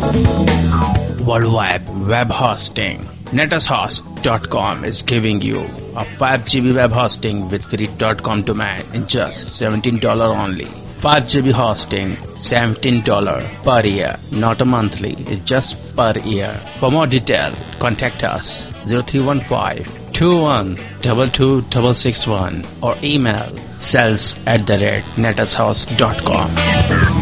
Worldwide web hosting. NetAsHost.com is giving you a 5 GB web hosting with free .com domain in just $17 only. 5 GB hosting, $17 per year, not a monthly, it's just per year. For more detail, contact us 0315-2122-661 or email sales@netashouse.com.